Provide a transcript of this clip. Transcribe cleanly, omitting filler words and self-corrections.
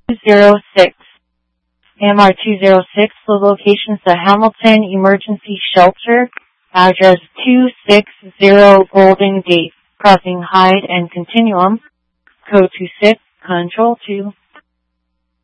206. MR206, the location is the Hamilton Emergency Shelter, address 260 Golden Gate, crossing Hyde and Continuum, code 26, Control 2.